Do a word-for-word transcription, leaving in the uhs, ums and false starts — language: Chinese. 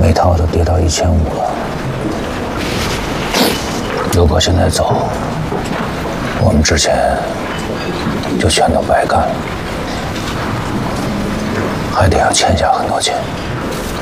每套都跌到一千五了。如果现在走，我们之前就全都白干了，还得要欠下很多钱。